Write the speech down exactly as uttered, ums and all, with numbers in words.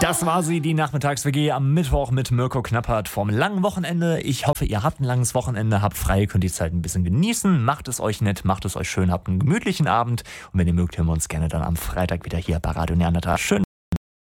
Das war sie, die Nachmittags-W G am Mittwoch mit Mirko Knappert vom langen Wochenende. Ich hoffe, ihr habt ein langes Wochenende, habt frei, könnt die Zeit ein bisschen genießen. Macht es euch nett, macht es euch schön, habt einen gemütlichen Abend. Und wenn ihr mögt, hören wir uns gerne dann am Freitag wieder hier bei Radio Neandertal. Schön.